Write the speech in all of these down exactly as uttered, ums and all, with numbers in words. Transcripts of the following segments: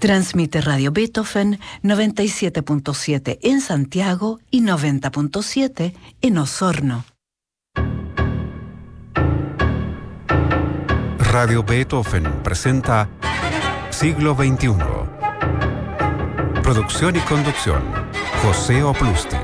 Transmite Radio Beethoven noventa y siete punto siete en Santiago y noventa punto siete en Osorno. Radio Beethoven presenta Siglo veintiuno. Producción y conducción, José Oplusti.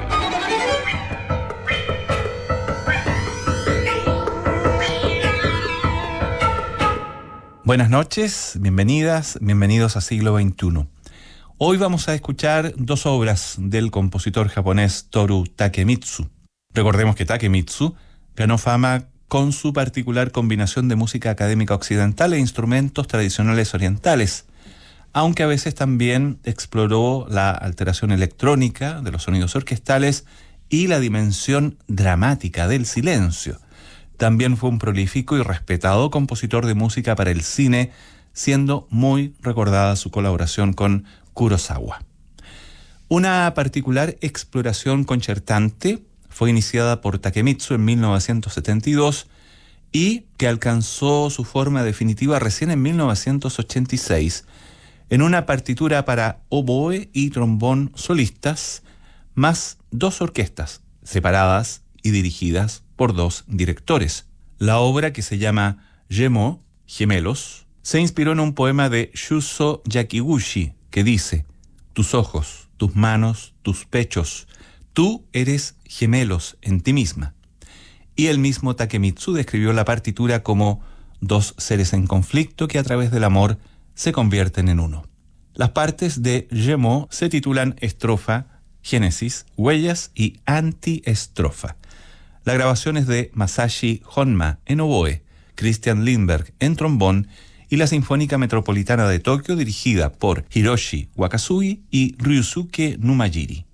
Buenas noches, bienvenidas, bienvenidos a Siglo veintiuno. Hoy vamos a escuchar dos obras del compositor japonés Toru Takemitsu. Recordemos que Takemitsu ganó fama con su particular combinación de música académica occidental e instrumentos tradicionales orientales, aunque a veces también exploró la alteración electrónica de los sonidos orquestales y la dimensión dramática del silencio. También fue un prolífico y respetado compositor de música para el cine, siendo muy recordada su colaboración con Kurosawa. Una particular exploración concertante fue iniciada por Takemitsu en mil novecientos setenta y dos y que alcanzó su forma definitiva recién en mil novecientos ochenta y seis en una partitura para oboe y trombón solistas, más dos orquestas separadas y dirigidas por dos directores. La obra, que se llama Jemo, Gemelos, se inspiró en un poema de Shuzo Yakiguchi que dice: tus ojos, tus manos, tus pechos, tú eres gemelos en ti misma. Y el mismo Takemitsu describió la partitura como dos seres en conflicto que a través del amor se convierten en uno. Las partes de Jemo se titulan estrofa, génesis, huellas y antiestrofa. La grabación es de Masashi Honma en oboe, Christian Lindberg en trombón y la Sinfónica Metropolitana de Tokio dirigida por Hiroshi Wakasui y Ryusuke Numajiri.